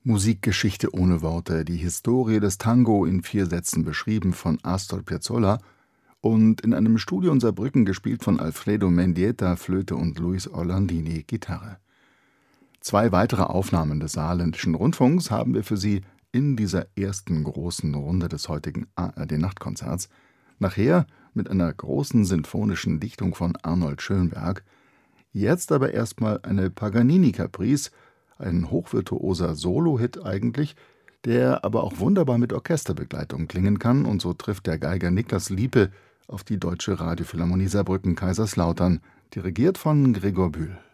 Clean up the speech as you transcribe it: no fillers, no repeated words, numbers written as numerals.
Musikgeschichte ohne Worte, die Historie des Tango in 4 Sätzen beschrieben von Astor Piazzolla und in einem Studio in Saarbrücken gespielt von Alfredo Mendieta Flöte und Luis Orlandini Gitarre. 2 weitere Aufnahmen des Saarländischen Rundfunks haben wir für Sie in dieser ersten großen Runde des heutigen ARD-Nachtkonzerts. Nachher mit einer großen sinfonischen Dichtung von Arnold Schönberg. Jetzt aber erstmal eine Paganini-Caprice, ein hochvirtuoser Solo-Hit eigentlich, der aber auch wunderbar mit Orchesterbegleitung klingen kann, und so trifft der Geiger Niklas Liepe auf die Deutsche Radiophilharmonie Saarbrücken-Kaiserslautern, dirigiert von Gregor Bühl.